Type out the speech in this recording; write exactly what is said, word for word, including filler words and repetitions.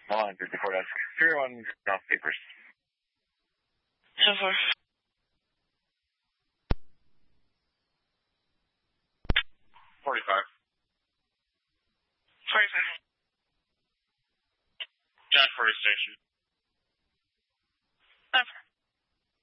One fifty-four desk. Zero one off papers. So far. Forty-five. Forty-five. Jack Forty Station.